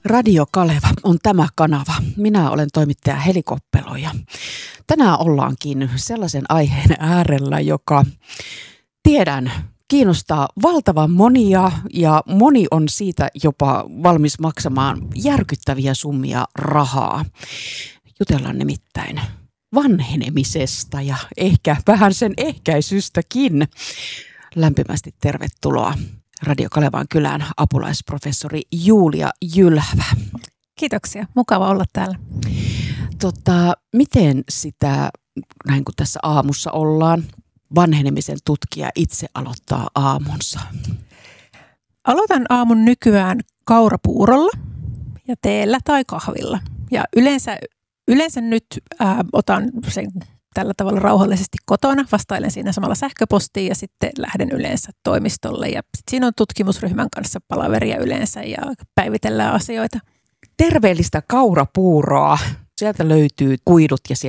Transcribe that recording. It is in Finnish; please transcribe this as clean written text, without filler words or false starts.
Radio Kaleva on tämä kanava. Minä olen toimittaja Heli Koppelo ja tänään ollaankin sellaisen aiheen äärellä, joka tiedän kiinnostaa valtavan monia ja moni on siitä jopa valmis maksamaan järkyttäviä summia rahaa. Jutellaan nimittäin vanhenemisesta ja ehkä vähän sen ehkäisystäkin. Lämpimästi tervetuloa Radio Kalevan kylään apulaisprofessori Julia Jylhävä. Kiitoksia, mukava olla täällä. Miten sitä, näin kuin tässä aamussa ollaan, vanhenemisen tutkija itse aloittaa aamunsa? Aloitan aamun nykyään kaurapuurolla ja teellä tai kahvilla. Ja yleensä nyt otan sen tällä tavalla rauhallisesti kotona, vastailen siinä samalla sähköpostiin ja sitten lähden yleensä toimistolle. Ja siinä on tutkimusryhmän kanssa palaveria yleensä ja päivitellään asioita. Terveellistä kaurapuuroa. Sieltä löytyy kuidut ja